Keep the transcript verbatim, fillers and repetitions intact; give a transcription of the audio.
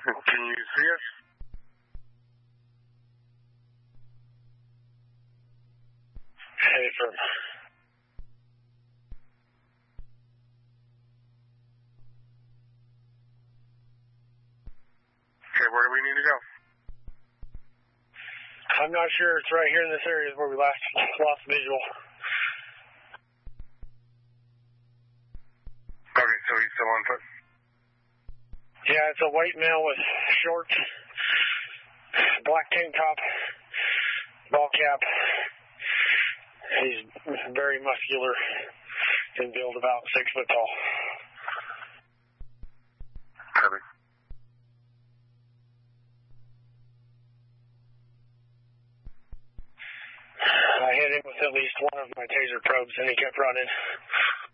Can you see us? Hey, from. Okay, where do we need to go? I'm not sure. It's right here in this area where we last lost visual. Okay, so he's still on foot? Yeah, it's a white male with shorts, black tank top, ball cap. He's very muscular and build, about six foot tall. Perfect. I hit him with at least one of my taser probes, and he kept running.